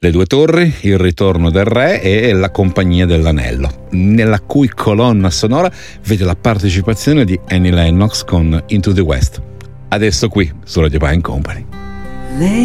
Le due torri, Il ritorno del re e La compagnia dell'anello, nella cui colonna sonora vede la partecipazione di Annie Lennox con Into the West. Adesso qui su Radio Pine Company.